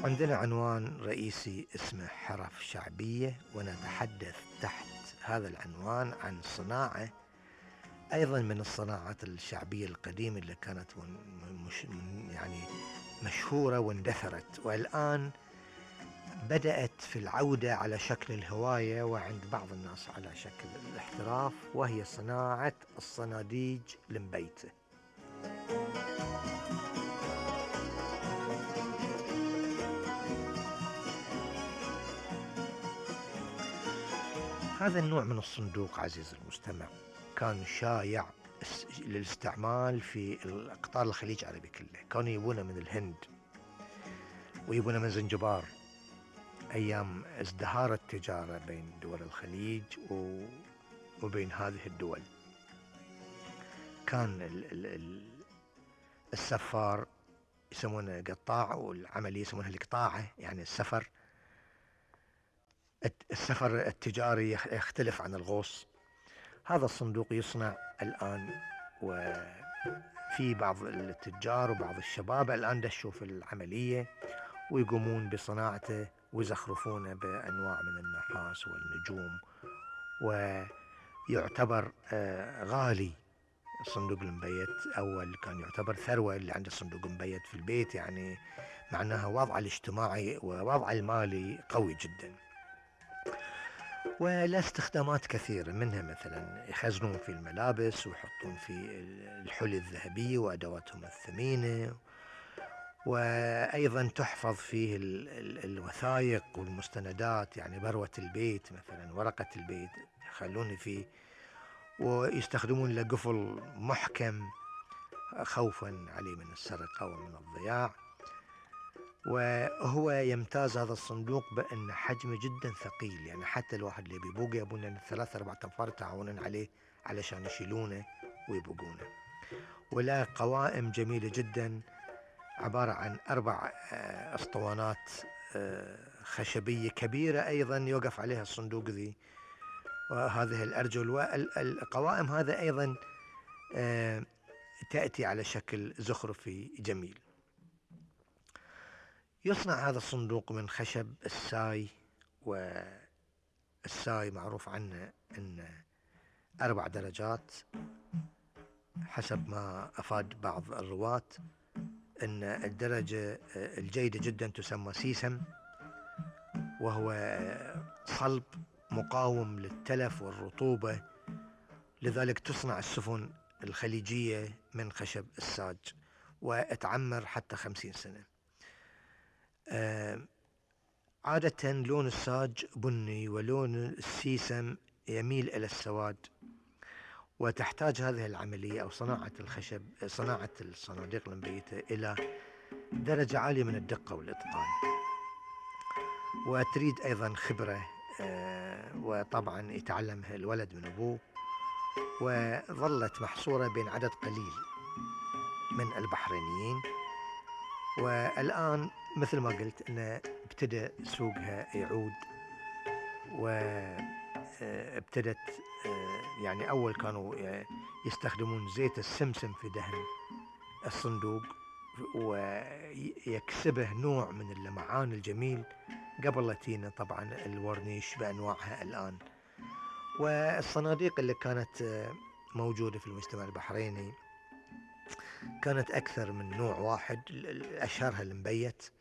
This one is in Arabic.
عندنا عنوان رئيسي اسمه حرف شعبية، ونتحدث تحت هذا العنوان عن صناعة أيضا من الصناعات الشعبية القديمة اللي كانت يعني مشهورة واندثرت، والآن بدأت في العودة على شكل الهواية وعند بعض الناس على شكل الاحتراف، وهي صناعة الصناديج المبيتة. هذا النوع من الصندوق عزيز المستمع كان شائع للاستعمال في الأقطار الخليج العربي كله. كانوا يبونه من الهند ويبونه من زنجبار أيام ازدهار التجارة بين دول الخليج وبين هذه الدول. كان السفار يسمونه قطاع، والعملية يسمونها القطاعة، يعني السفر التجاري يختلف عن الغوص. هذا الصندوق يصنع الآن، وفي بعض التجار وبعض الشباب الآن دشوا في العملية ويقومون بصناعته ويزخرفونه بأنواع من النحاس والنجوم، ويعتبر غالي. الصندوق المبيت أول كان يعتبر ثروة، اللي عنده صندوق مبيت في البيت يعني معناها وضعه الاجتماعي ووضعه المالي قوي جدا. ولا استخدامات كثيرة، منها مثلا يخزنون في الملابس ويحطون في الحلي الذهبية وأدواتهم الثمينة، وأيضا تحفظ فيه الوثائق والمستندات، يعني بروة البيت مثلا، ورقة البيت يخلون فيه، ويستخدمون له قفل محكم خوفا عليه من السرقة ومن الضياع. وهو يمتاز هذا الصندوق بأن حجمه جدا ثقيل، يعني حتى الواحد اللي بيبوقه يبون 3-4 أنفار يتعاونون عليه علشان يشيلونه ويبوقونه. ولا قوائم جميلة جدا، عبارة عن 4 أسطوانات خشبية كبيرة أيضا يوقف عليها الصندوق ذي، وهذه الأرجل والقوائم هذا أيضا تأتي على شكل زخرفي جميل. يصنع هذا الصندوق من خشب الساي، والساي معروف عنه أن 4 درجات حسب ما أفاد بعض الرواة، أن الدرجة الجيدة جدا تسمى سيسم، وهو صلب مقاوم للتلف والرطوبة، لذلك تصنع السفن الخليجية من خشب الساج وتعمر حتى 50 سنة. عادة لون الساج بني، ولون السيسم يميل إلى السواد، وتحتاج هذه العملية أو صناعة الخشب، صناعة الصناديق المبيتة، إلى درجة عالية من الدقة والإتقان، وتريد أيضا خبرة، وطبعا يتعلمها الولد من أبوه. وظلت محصورة بين عدد قليل من البحرينيين، والآن مثل ما قلت أنه ابتدأ سوقها يعود، وابتدت يعني أول كانوا يستخدمون زيت السمسم في دهن الصندوق ويكسبه نوع من اللمعان الجميل قبل لا تينا طبعا الورنيش بأنواعها الآن. والصناديق اللي كانت موجودة في المجتمع البحريني كانت أكثر من نوع واحد، أشهرها المبيت،